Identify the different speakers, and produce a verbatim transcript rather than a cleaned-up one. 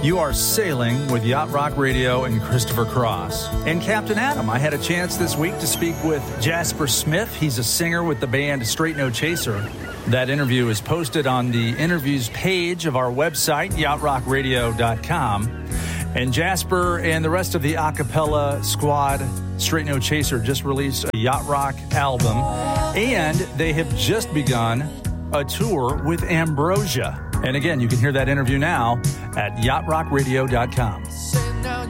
Speaker 1: You are sailing with Yacht Rock Radio and Christopher Cross. And Captain Adam, I had a chance this week to speak with Jasper Smith. He's a singer with the band Straight No Chaser. That interview is posted on the interviews page of our website, yacht rock radio dot com. And Jasper and the rest of the a cappella squad, Straight No Chaser, just released a Yacht Rock album. And they have just begun a tour with Ambrosia. And again, you can hear that interview now at yacht rock radio dot com.